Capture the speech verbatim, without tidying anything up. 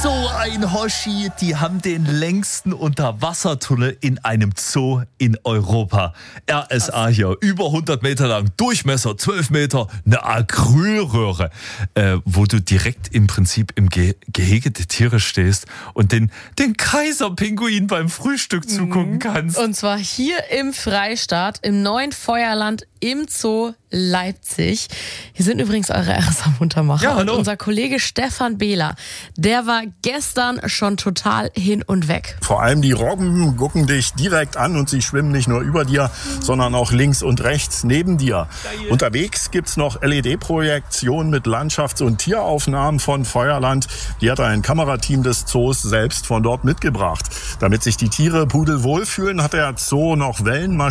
So ein Hoshi, die haben den längsten Unterwassertunnel in einem Zoo in Europa. R S A hier, über hundert Meter lang, Durchmesser zwölf Meter, eine Acrylröhre, äh, wo du direkt im Prinzip im Ge- Gehege der Tiere stehst und den, den Kaiserpinguin beim Frühstück zugucken kannst. Und zwar hier im Freistaat, im neuen Feuerland, im Zoo Leipzig. Hier sind übrigens eure R S A-Muntermacher. Ja, hallo. Und unser Kollege Stefan Behler, der war gestern schon total hin und weg. Vor allem die Robben gucken dich direkt an und sie schwimmen nicht nur über dir, sondern auch links und rechts neben dir. Unterwegs gibt's noch L E D-Projektionen mit Landschafts- und Tieraufnahmen von Feuerland. Die hat ein Kamerateam des Zoos selbst von dort mitgebracht. Damit sich die Tiere pudelwohl fühlen, hat der Zoo noch Wellenmaschinen